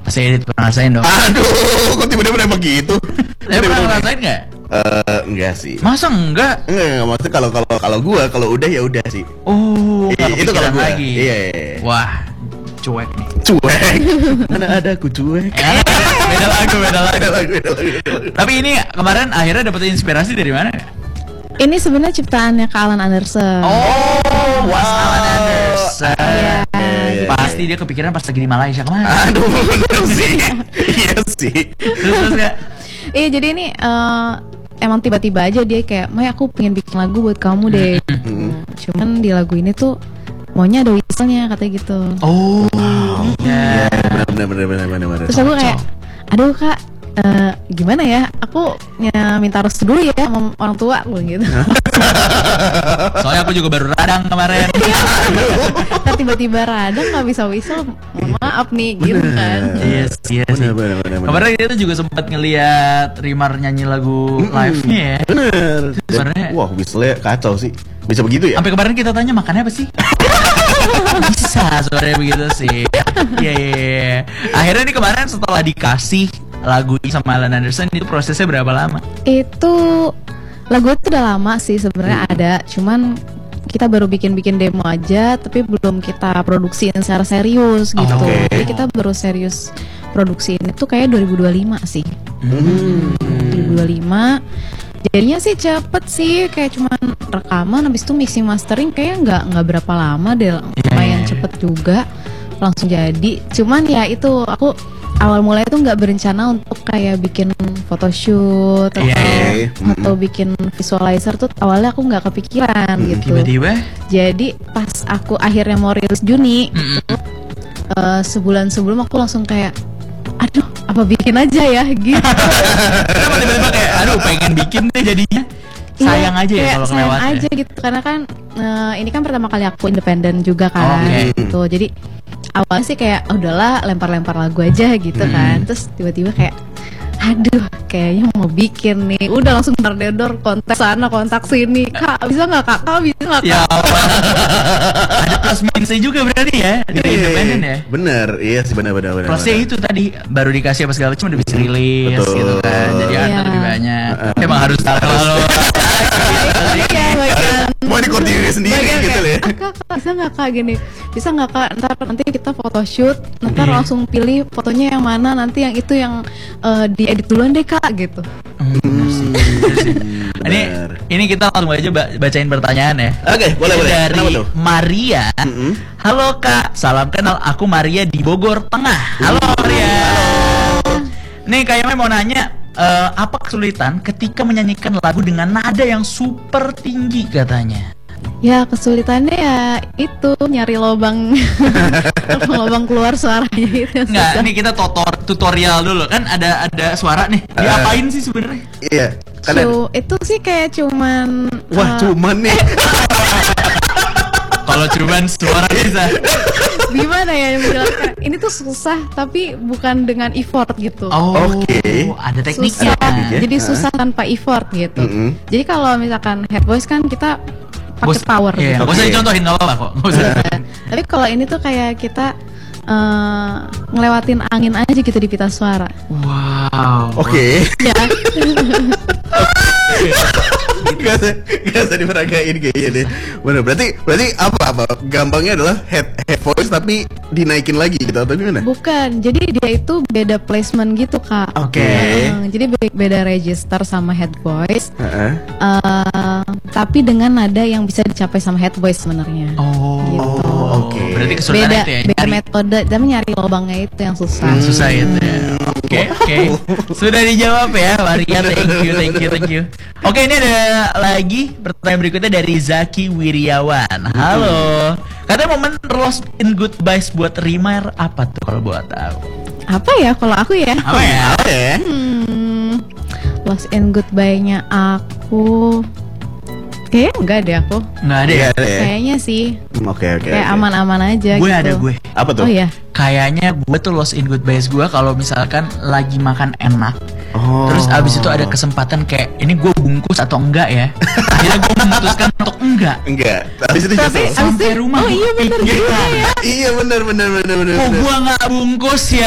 Saya pernah ngerasain dong. Aduh, kok tiba-tiba nembak gitu? Saya pernah ngerasain nggak? Enggak sih. Masa enggak? Enggak, maksudnya kalau gue kalau udah ya udah sih. Oh, nggak Itu kalau kepikiran gue. lagi. Iya. Wah, cuek nih. Cuek. Mana ada aku cuek. Beda lagu. Beda lagu. Tapi ini kemarin akhirnya dapat inspirasi dari mana? Ini sebenarnya ciptaannya Kak Alan Anderson. Oh, was Alan Anderson. Iya. Pasti dia kepikiran pas lagi di Malaysia kemarin. Aduh, bener sih. Iya sih. Terus nggak? Iya, jadi ini emang tiba-tiba aja dia kayak, Mai aku pengen bikin lagu buat kamu deh. Cuman di lagu ini tuh maunya ada whistle-nya katanya gitu. Oh, iya. Bener. Terus aku kayak, aduh Kak, gimana ya? Aku minta restu dulu ya sama orang tua aku gitu. Soalnya aku juga baru radang kemarin. Nah, tiba-tiba radang nggak bisa whistle, mohon maaf nih gitu kan. Iya sih. Bener. Kemarin kita juga sempat ngeliat Rimar nyanyi lagu live-nya ya. Bener. Sebenarnya- Wah, whistle-nya kacau sih. Bisa begitu ya? Sampai kemarin kita tanya makannya apa sih? Bisa suaranya begitu sih. Iya. Akhirnya nih kemarin setelah dikasih lagu ini sama Alan Anderson, itu prosesnya berapa lama? Itu lagu itu udah lama sih sebenarnya ada, cuman kita baru bikin demo aja, tapi belum kita produksiin secara serius gitu. Oke. Jadi kita baru serius produksiin itu kayak 2025 sih. 2025. Jadinya sih cepet sih, kayak cuman rekaman, habis itu mixing mastering kayak nggak berapa lama deh, lumayan cepet juga langsung jadi. Cuman ya itu aku awal mulai tuh nggak berencana untuk kayak bikin photoshoot atau bikin visualizer tuh awalnya aku nggak kepikiran gitu. Tiba-tiba? Jadi pas aku akhirnya mau rilis Juni, sebulan sebelum aku langsung kayak, aduh apa bikin aja ya gitu. Kenapa tiba-tiba kayak, aduh pengen bikin deh jadinya? Sayang aja ya kayak kalau sayang kelewat ya. aja gitu, karena kan ini kan pertama kali aku independen juga kan, gitu. Jadi awalnya sih kayak udahlah lempar-lempar lagu aja gitu kan. Terus tiba-tiba kayak, aduh kayaknya mau bikin nih. Udah langsung terdedor kontak sana kontak sini. Kak bisa nggak kak? Kak bisa nggak kak? Ya ada plus minusnya juga berarti ya dari independen ya. Bener, iya sih bener. Plusnya itu tadi baru dikasih apa segala macam udah bisa rilis. Betul. Gitu kan. Jadi ada Iya. lebih banyak. Emang harus tahu kalau Iya bagian Mau dikoordinir sendiri bagian gitu kayak, ya. Kak bisa nggak kak gini? Bisa nggak kak? Ntar nanti kita photoshoot, ntar langsung pilih fotonya yang mana, nanti yang itu yang diedit duluan deh kak gitu. Ini kita langsung aja bacain pertanyaan ya. Oke, boleh. Dari Kenapa tuh? Maria. Halo kak, salam kenal. Aku Maria di Bogor Tengah. Halo Maria. Nih kayaknya mau nanya, apa kesulitan ketika menyanyikan lagu dengan nada yang super tinggi katanya? Ya kesulitannya ya itu nyari lobang lobang keluar suaranya itu yang Enggak, susah. nih kita tutorial dulu kan ada suara nih. Diapain sih sebenarnya? Iya. Kan Itu sih kayak cuman wah, cuman nih. Kalau cuman suara bisa. gimana ya menjelaskan, ini tuh susah tapi bukan dengan effort gitu. Oh, Oke. ada tekniknya. Susah, tekniknya. jadi susah tanpa effort gitu. Jadi kalau misalkan head voice kan kita pakai power Iya, gitu. nggak usah dicontohin, nggak apa-apa kok. Nggak usah. Tapi kalau ini tuh kayak kita ngelewatin angin aja gitu di pita suara. Wow. Oke. Ya. Gak usah diperagain kayaknya deh. Bener, berarti apa? Gampangnya adalah head voice tapi dinaikin lagi gitu atau gimana? Bukan, jadi dia itu beda placement gitu kak. Oke. Jadi beda register sama head voice. Heeh. Tapi dengan nada yang bisa dicapai sama head voice sebenarnya. Gitu. Oke. Berarti kesulitan Beda itu ya. beda nyari- metode, tapi nyari lubangnya itu yang susah. susah itu ya. Oke. Sudah dijawab ya, Maria. Thank you. Oke, ini ada lagi pertanyaan berikutnya dari Zaki Wiryawan. Halo. Katanya momen lost in goodbyes buat Rimar apa tuh kalau buat tahu? Apa ya kalau aku ya? Apa ya? Apa ya? Lost in goodbye-nya aku kayaknya enggak deh aku. Nggak ada ya? Iya, iya. Kayaknya sih Oke. kayak aman-aman aja Gue gitu. ada gue. Apa tuh? Oh iya. Kayaknya gue tuh lost in goodbyes gue kalau misalkan lagi makan enak. Oh. Terus abis itu ada kesempatan kayak ini gue bungkus atau enggak ya? Akhirnya gue memutuskan untuk enggak. Enggak. Habis itu Tapi nyesel. Sampai rumah oh iya bener juga ya. Iya benar. Kok gue nggak bungkus ya?